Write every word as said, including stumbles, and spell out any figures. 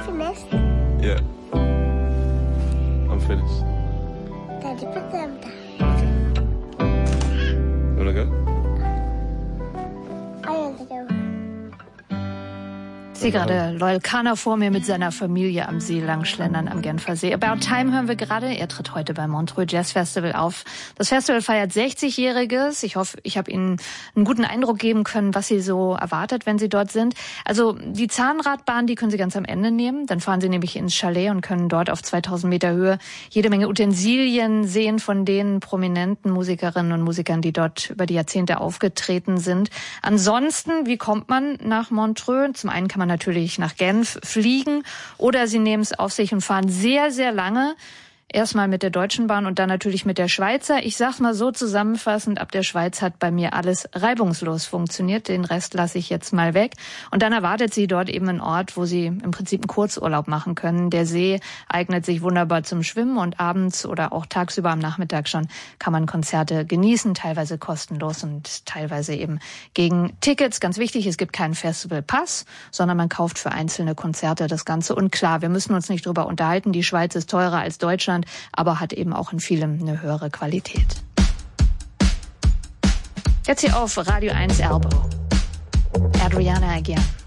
finished? Yeah. I'm finished. Daddy, put them down. You wanna go? I want to go. Ich sehe gerade Loyal Kana vor mir mit seiner Familie am See langschlendern am Genfer See. About Time hören wir gerade. Er tritt heute beim Montreux Jazz Festival auf. Das Festival feiert sechzigjähriges. Ich hoffe, ich habe Ihnen einen guten Eindruck geben können, was Sie so erwartet, wenn Sie dort sind. Also die Zahnradbahn, die können Sie ganz am Ende nehmen. Dann fahren Sie nämlich ins Chalet und können dort auf zweitausend Meter Höhe jede Menge Utensilien sehen von den prominenten Musikerinnen und Musikern, die dort über die Jahrzehnte aufgetreten sind. Ansonsten, wie kommt man nach Montreux? Zum einen kann man natürlich nach Genf fliegen oder Sie nehmen es auf sich und fahren sehr, sehr lange. Erstmal mit der Deutschen Bahn und dann natürlich mit der Schweizer. Ich sag's mal so zusammenfassend, ab der Schweiz hat bei mir alles reibungslos funktioniert. Den Rest lasse ich jetzt mal weg. Und dann erwartet Sie dort eben einen Ort, wo Sie im Prinzip einen Kurzurlaub machen können. Der See eignet sich wunderbar zum Schwimmen und abends oder auch tagsüber am Nachmittag schon kann man Konzerte genießen, teilweise kostenlos und teilweise eben gegen Tickets. Ganz wichtig, es gibt keinen Festivalpass, sondern man kauft für einzelne Konzerte das Ganze. Und klar, wir müssen uns nicht drüber unterhalten, die Schweiz ist teurer als Deutschland, aber hat eben auch in vielem eine höhere Qualität. Jetzt hier auf Radio eins Elbow. Adriana again.